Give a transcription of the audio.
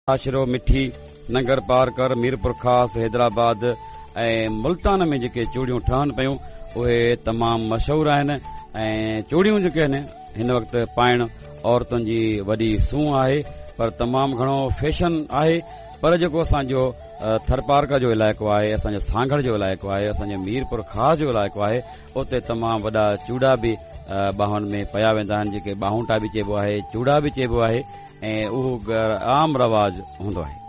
आशिरो मिठी नंगर पार कर मीरपुर खास हैदराबाद ऐं मुल्तान में जेके चूड़ियूं ठहनि पियूं उहे तमामु मशहूर आहिनि ऐं चूड़ियूं जेके आहिनि हिन वक़्तु पाइण औरतुनि जी वॾी सूंह आहे पर तमामु घणो फैशन आहे। पर जेको असांजो थरपारका जो इलाइक़ो आहे, असांजो सांगड़ जो इलाइक़ो आहे, असांजो मीरपुर खास जो इलाइक़ो आहे, उते तमामु वॾा चूड़ा बि ॿाहुनि में पया वेंदा आहिनि जेके ॿाहुंटा बि चइबो आहे, चूड़ा बि चइबो आहे ऐं उहो आम रवाज हूंदो आहे।